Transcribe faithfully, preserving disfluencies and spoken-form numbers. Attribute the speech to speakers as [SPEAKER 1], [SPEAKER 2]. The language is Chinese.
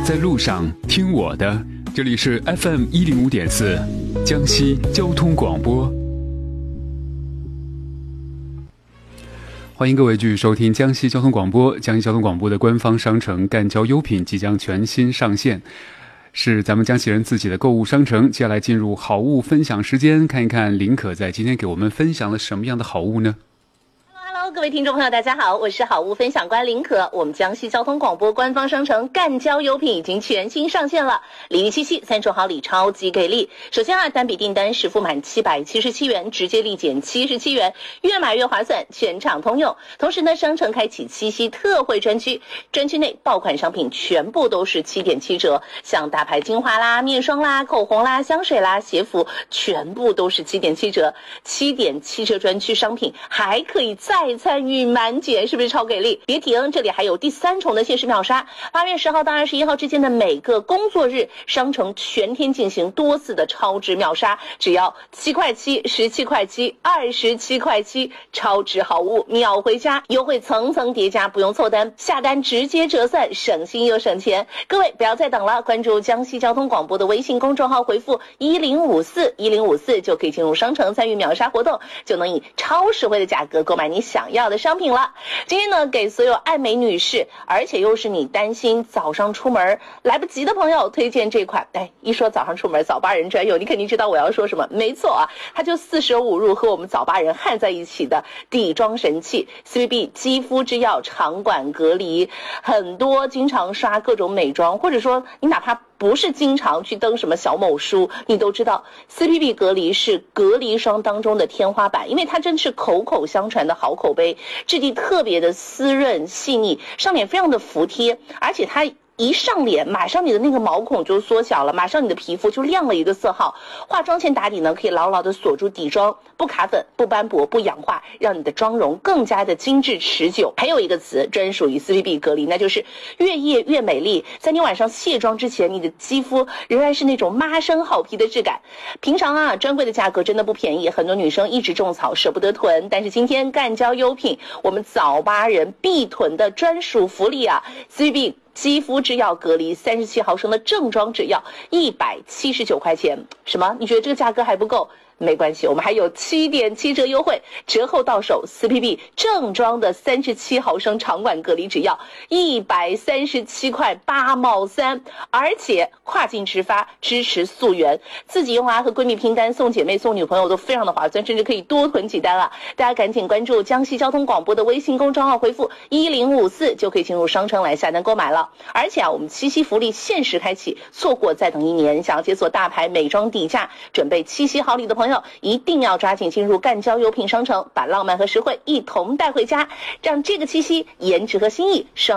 [SPEAKER 1] 在路上听我的，这里是 F M 一零五点四江西交通广播。欢迎各位继续收听江西交通广播。江西交通广播的官方商城赣交优品即将全新上线，是咱们江西人自己的购物商城。接下来进入好物分享时间，看一看林可在今天给我们分享了什么样的好物呢？
[SPEAKER 2] 各位听众朋友大家好，我是好物分享官林可。我们江西交通广播官方商城赣交优品已经全新上线了，礼遇七夕三重好礼超级给力。首先啊，单笔订单实付满七百七十七元，直接立减七十七元，越买越划算，全场通用。同时呢，商城开启七夕特惠专区，专区内爆款商品全部都是七点七折，像大牌精华啦、面霜啦、口红啦、香水啦、鞋服全部都是七点七折。七点七折专区商品还可以再参与满减，是不是超给力？别停，这里还有第三重的限时秒杀。八月十号到二十一号之间的每个工作日，商城全天进行多次的超值秒杀，只要七块七、十七块七、二十七块七，超值好物秒回家，优惠层层叠加，不用凑单，下单直接折算，省心又省钱。各位不要再等了，关注江西交通广播的微信公众号，回复一零五四一零五四就可以进入商城参与秒杀活动，就能以超实惠的价格购买你想要的商品了。今天呢，给所有爱美女士，而且又是你担心早上出门来不及的朋友，推荐这款。哎，一说早上出门早八人专用，你肯定知道我要说什么。没错啊，它就四舍五入和我们早八人焊在一起的底妆神器 C V B 肌肤之钥长管隔离。很多经常刷各种美妆，或者说你哪怕不是经常去登什么小某书，你都知道 C P B 隔离是隔离霜当中的天花板，因为它真是口口相传的好口碑，质地特别的湿润细腻，上脸非常的服帖，而且它一上脸，马上你的那个毛孔就缩小了，马上你的皮肤就亮了一个色号。化妆前打底呢，可以牢牢的锁住底妆，不卡粉、不斑驳、不氧化，让你的妆容更加的精致持久。还有一个词专属于 C P B 隔离，那就是越夜越美丽。在你晚上卸妆之前，你的肌肤仍然是那种妈生好皮的质感。平常啊，专柜的价格真的不便宜，很多女生一直种草舍不得囤，但是今天赣交优品，我们早八人必囤的专属福利啊 ，C P B。肌肤之钥隔离三十七毫升的正装只要一百七十九块钱。什么？你觉得这个价格还不够？没关系，我们还有七点七折优惠，折后到手 C P B 正装的三十七毫升长管隔离只要一百三十七块八毛三，而且跨境直发，支持溯源，自己用啊和闺蜜拼单，送姐妹送女朋友都非常的划算，甚至可以多囤几单啊！大家赶紧关注江西交通广播的微信公众号，回复一零五四就可以进入商城来下单购买了。而且啊，我们七夕福利限时开启，错过再等一年。想要解锁大牌美妆底价，准备七夕好礼的朋友，一定要抓紧进入赣交优品商城，把浪漫和实惠一同带回家，让这个七夕颜值和心意双